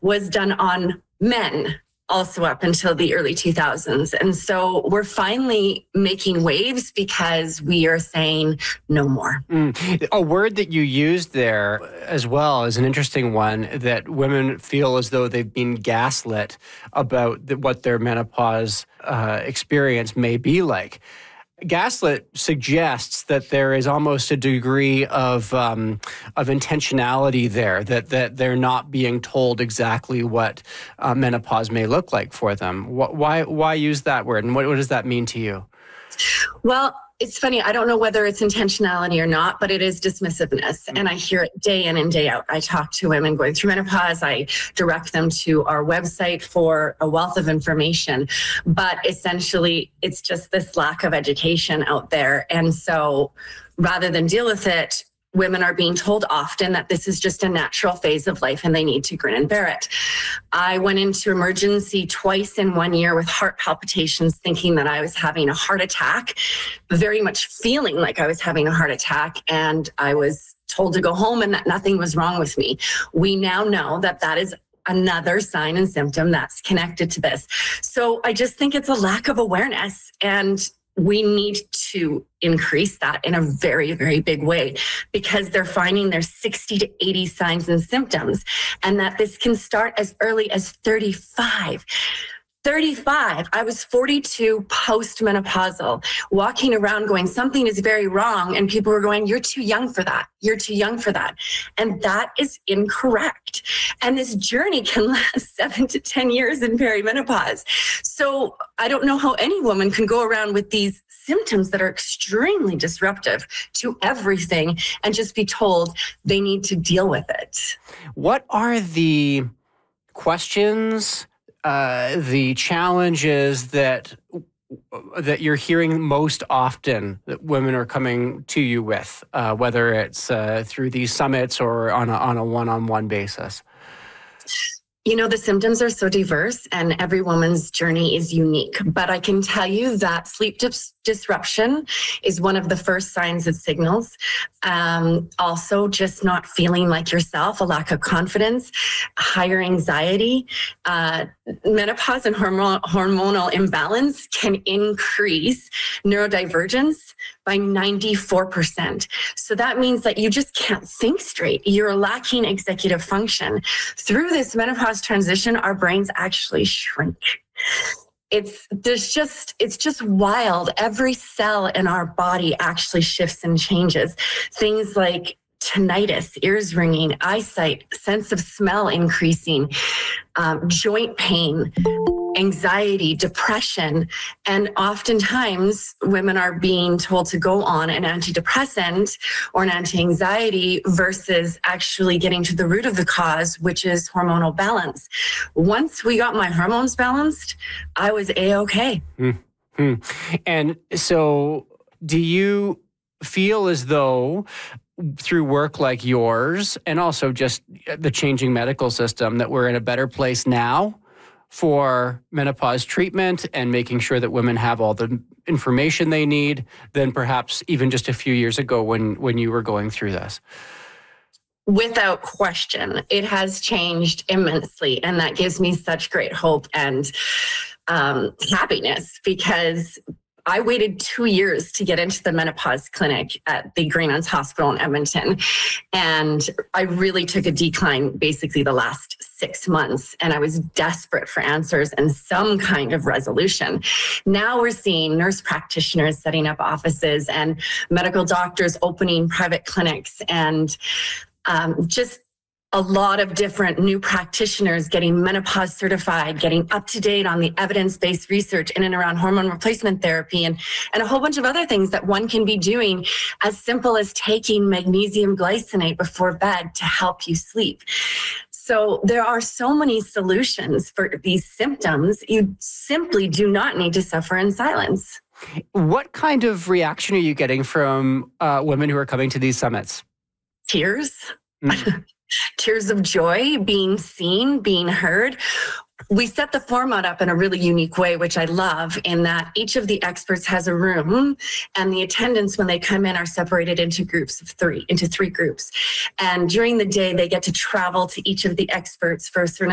was done on men also up until the early 2000s. And so we're finally making waves because we are saying no more. A word that you used there as well is an interesting one, that women feel as though they've been gaslit about what their menopause experience may be like. Gaslit suggests that there is almost a degree of intentionality there, that they're not being told exactly what menopause may look like for them. Why use that word, and what does that mean to you? Well, it's funny. I don't know whether it's intentionality or not, but it is dismissiveness. And I hear it day in and day out. I talk to women going through menopause. I direct them to our website for a wealth of information. But essentially, it's just this lack of education out there. And so rather than deal with it, women are being told often that this is just a natural phase of life and they need to grin and bear it. I went into emergency twice in 1 year with heart palpitations, thinking that I was having a heart attack, very much feeling like I was having a heart attack. And I was told to go home and that nothing was wrong with me. We now know that that is another sign and symptom that's connected to this. So I just think it's a lack of awareness, and we need to increase that in a very, very big way, because they're finding there's 60 to 80 signs and symptoms, and that this can start as early as 35. I was 42 postmenopausal, walking around going, something is very wrong. And people were going, you're too young for that. You're too young for that. And that is incorrect. And this journey can last 7 to 10 years in perimenopause. So I don't know how any woman can go around with these symptoms that are extremely disruptive to everything and just be told they need to deal with it. What are the questions, the challenges that you're hearing most often that women are coming to you with, whether it's through these summits or on a one-on-one basis? You know, the symptoms are so diverse and every woman's journey is unique, but I can tell you that sleep disruption is one of the first signs and signals. Also, just not feeling like yourself, a lack of confidence, higher anxiety. Menopause and hormonal imbalance can increase neurodivergence by 94%. So that means that you just can't think straight. You're lacking executive function. Through this menopause transition, our brains actually shrink. It's just wild. Every cell in our body actually shifts and changes. Things like tinnitus, ears ringing, eyesight, sense of smell increasing, joint pain, anxiety, depression. And oftentimes women are being told to go on an antidepressant or an anti-anxiety versus actually getting to the root of the cause, which is hormonal balance. Once we got my hormones balanced, I was A-okay. Mm-hmm. And so do you feel as though through work like yours and also just the changing medical system that we're in a better place now for menopause treatment and making sure that women have all the information they need than perhaps even just a few years ago when you were going through this? Without question, it has changed immensely. And that gives me such great hope and happiness, because I waited 2 years to get into the menopause clinic at the Greenlands Hospital in Edmonton. And I really took a decline basically the last 6 months. And I was desperate for answers and some kind of resolution. Now we're seeing nurse practitioners setting up offices and medical doctors opening private clinics, and just a lot of different new practitioners getting menopause certified, getting up to date on the evidence-based research in and around hormone replacement therapy, and a whole bunch of other things that one can be doing as simple as taking magnesium glycinate before bed to help you sleep. So there are so many solutions for these symptoms. You simply do not need to suffer in silence. What kind of reaction are you getting from women who are coming to these summits? Tears. Tears of joy, being seen, being heard. We set the format up in a really unique way, which I love, in that each of the experts has a room, and the attendants, when they come in, are separated into three groups. And during the day, they get to travel to each of the experts for a certain